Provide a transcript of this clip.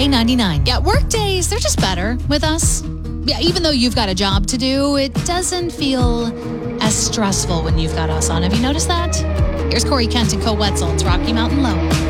K99. Yeah, work days, they're just better with us. Yeah, even though you've got a job to do, it doesn't feel as stressful when you've got us on. Have you noticed that? Here's Corey Kent and Co Wetzel. It's Rocky Mountain Low.